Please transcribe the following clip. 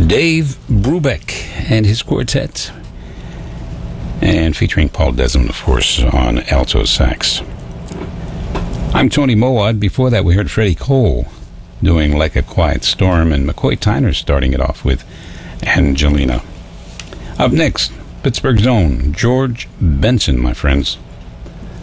Dave Brubeck and his quartet, and featuring Paul Desmond, of course, on alto sax. I'm Tony Mowat. Before that, we heard Freddie Cole doing Like a Quiet Storm, and McCoy Tyner starting it off with Angelina. Up next, Pittsburgh's own George Benson, my friends.